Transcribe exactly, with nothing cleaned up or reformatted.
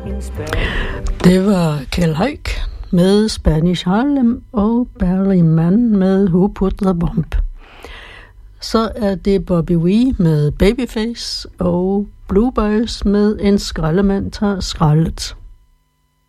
Det var Kjeld Højk med Spanish Harlem og Barry Mann med Who Put the Bomb. Så er det Bobby Wee med Babyface og Blue Boys med En skraldemand tager skraldet.